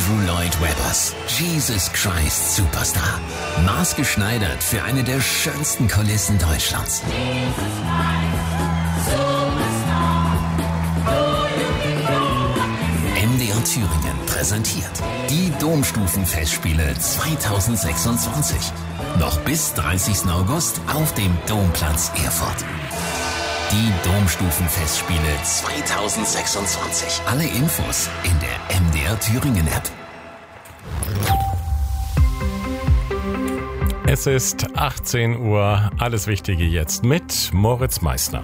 Andrew Lloyd Webbers Jesus Christ Superstar. Maßgeschneidert für eine der schönsten Kulissen Deutschlands. MDR Thüringen präsentiert die Domstufenfestspiele 2026. Noch bis 30. August auf dem Domplatz Erfurt. Die Domstufenfestspiele 2026. Alle Infos in der MDR Thüringen App. Es ist 18 Uhr. Alles Wichtige jetzt mit Moritz Meissner.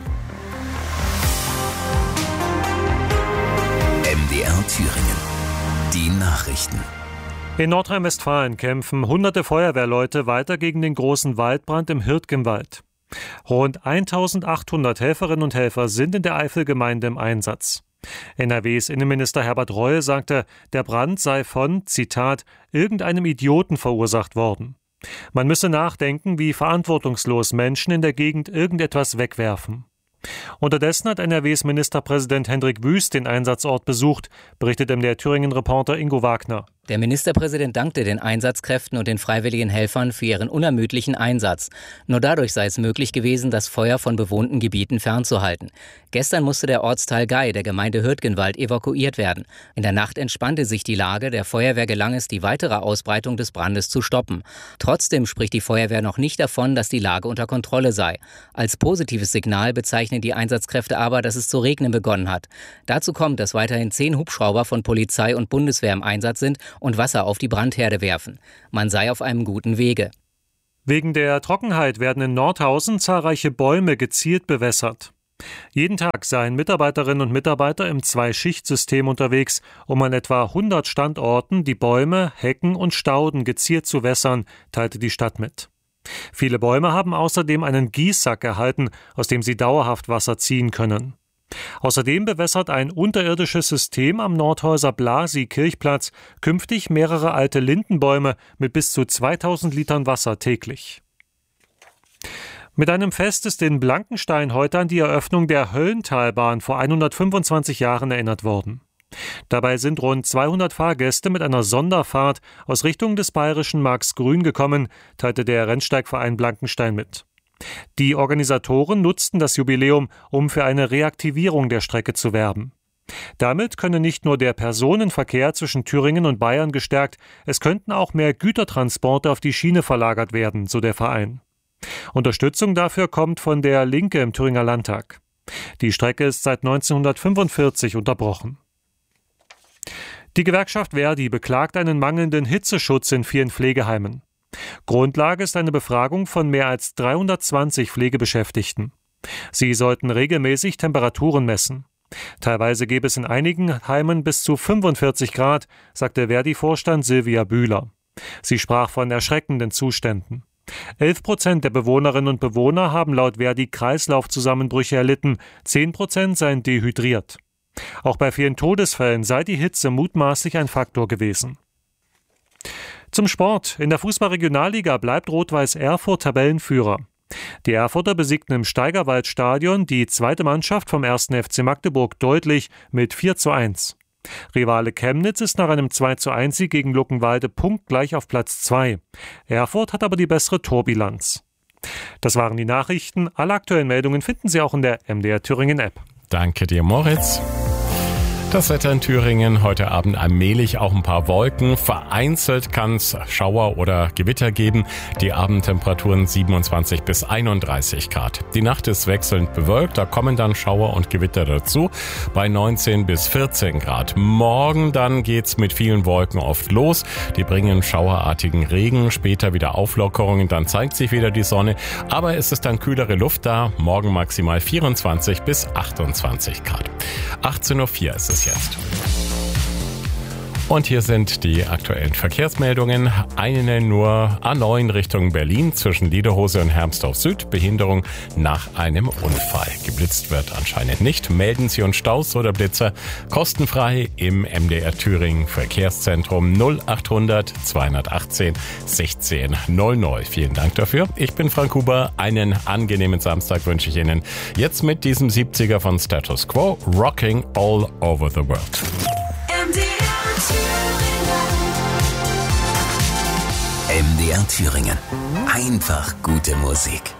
MDR Thüringen. Die Nachrichten. In Nordrhein-Westfalen kämpfen hunderte Feuerwehrleute weiter gegen den großen Waldbrand im Hürtgenwald. Rund 1800 Helferinnen und Helfer sind in der Eifelgemeinde im Einsatz. NRWs Innenminister Herbert Reul sagte, der Brand sei von, Zitat, irgendeinem Idioten verursacht worden. Man müsse nachdenken, wie verantwortungslos Menschen in der Gegend irgendetwas wegwerfen. Unterdessen hat NRWs Ministerpräsident Hendrik Wüst den Einsatzort besucht, berichtet der Thüringen-Reporter Ingo Wagner. Der Ministerpräsident dankte den Einsatzkräften und den freiwilligen Helfern für ihren unermüdlichen Einsatz. Nur dadurch sei es möglich gewesen, das Feuer von bewohnten Gebieten fernzuhalten. Gestern musste der Ortsteil Gei der Gemeinde Hürtgenwald evakuiert werden. In der Nacht entspannte sich die Lage. Der Feuerwehr gelang es, die weitere Ausbreitung des Brandes zu stoppen. Trotzdem spricht die Feuerwehr noch nicht davon, dass die Lage unter Kontrolle sei. Als positives Signal bezeichnen die Einsatzkräfte aber, dass es zu regnen begonnen hat. Dazu kommt, dass weiterhin 10 Hubschrauber von Polizei und Bundeswehr im Einsatz sind und Wasser auf die Brandherde werfen. Man sei auf einem guten Wege. Wegen der Trockenheit werden in Nordhausen zahlreiche Bäume gezielt bewässert. Jeden Tag seien Mitarbeiterinnen und Mitarbeiter im 2-Schicht-System unterwegs, um an etwa 100 Standorten die Bäume, Hecken und Stauden gezielt zu wässern, teilte die Stadt mit. Viele Bäume haben außerdem einen Gießsack erhalten, aus dem sie dauerhaft Wasser ziehen können. Außerdem bewässert ein unterirdisches System am Nordhäuser Blasi-Kirchplatz künftig mehrere alte Lindenbäume mit bis zu 2000 Litern Wasser täglich. Mit einem Fest ist in Blankenstein heute an die Eröffnung der Höllentalbahn vor 125 Jahren erinnert worden. Dabei sind rund 200 Fahrgäste mit einer Sonderfahrt aus Richtung des bayerischen Marks Grün gekommen, teilte der Rennsteigverein Blankenstein mit. Die Organisatoren nutzten das Jubiläum, um für eine Reaktivierung der Strecke zu werben. Damit könne nicht nur der Personenverkehr zwischen Thüringen und Bayern gestärkt, es könnten auch mehr Gütertransporte auf die Schiene verlagert werden, so der Verein. Unterstützung dafür kommt von der Linke im Thüringer Landtag. Die Strecke ist seit 1945 unterbrochen. Die Gewerkschaft Verdi beklagt einen mangelnden Hitzeschutz in vielen Pflegeheimen. Grundlage ist eine Befragung von mehr als 320 Pflegebeschäftigten. Sie sollten regelmäßig Temperaturen messen. Teilweise gäbe es in einigen Heimen bis zu 45 Grad, sagte Verdi-Vorstand Silvia Bühler. Sie sprach von erschreckenden Zuständen. 11% der Bewohnerinnen und Bewohner haben laut Verdi Kreislaufzusammenbrüche erlitten, 10% seien dehydriert. Auch bei vielen Todesfällen sei die Hitze mutmaßlich ein Faktor gewesen. Zum Sport. In der Fußball-Regionalliga bleibt Rot-Weiß Erfurt Tabellenführer. Die Erfurter besiegten im Steigerwald-Stadion die zweite Mannschaft vom 1. FC Magdeburg deutlich mit 4:1. Rivale Chemnitz ist nach einem 2:1-Sieg gegen Luckenwalde punktgleich auf Platz 2. Erfurt hat aber die bessere Torbilanz. Das waren die Nachrichten. Alle aktuellen Meldungen finden Sie auch in der MDR Thüringen App. Danke dir, Moritz. Das Wetter in Thüringen, heute Abend allmählich auch ein paar Wolken. Vereinzelt kann es Schauer oder Gewitter geben. Die Abendtemperaturen 27 bis 31 Grad. Die Nacht ist wechselnd bewölkt, da kommen dann Schauer und Gewitter dazu bei 19 bis 14 Grad. Morgen dann geht's mit vielen Wolken oft los. Die bringen schauerartigen Regen, später wieder Auflockerungen, dann zeigt sich wieder die Sonne. Aber es ist dann kühlere Luft da. Morgen maximal 24 bis 28 Grad. 18:04 Uhr ist es jetzt. Und hier sind die aktuellen Verkehrsmeldungen. Eine nur A9 Richtung Berlin zwischen Liederhose und Hermsdorf Süd. Behinderung nach einem Unfall. Geblitzt wird anscheinend nicht. Melden Sie uns Staus oder Blitzer kostenfrei im MDR Thüringen Verkehrszentrum 0800 218 16 00. Vielen Dank dafür. Ich bin Frank Huber. Einen angenehmen Samstag wünsche ich Ihnen. Jetzt mit diesem 70er von Status Quo. Rocking all over the world. MDR Thüringen. MDR Thüringen. Einfach gute Musik.